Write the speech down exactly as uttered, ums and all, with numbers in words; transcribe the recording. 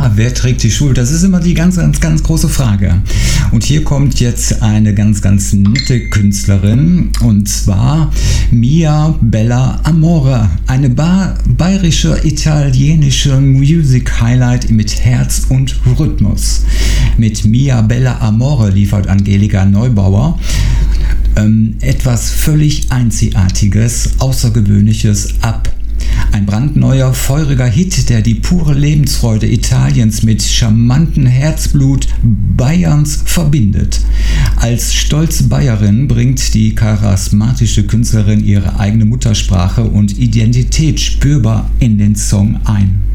Ja, wer trägt die Schuld? Das ist immer die ganz, ganz, ganz große Frage. Und hier kommt jetzt eine ganz, ganz nette Künstlerin, und zwar Mia Bella Amore, eine ba- bayerische italienische Music Highlight mit Herz und Rhythmus. Mit Mia Bella Amore liefert Angelika Neubauer ähm, etwas völlig Einzigartiges, Außergewöhnliches ab. Ein brandneuer, feuriger Hit, der die pure Lebensfreude Italiens mit charmantem Herzblut Bayerns verbindet. Als stolze Bayerin bringt die charismatische Künstlerin ihre eigene Muttersprache und Identität spürbar in den Song ein.